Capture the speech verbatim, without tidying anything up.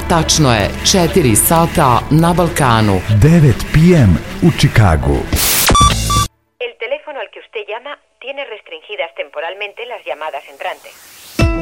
Tačno je četiri sata na Balkanu. devet pe em u Chicagu. El teléfono al que usted llama tiene restringidas temporalmente las llamadas entrantes.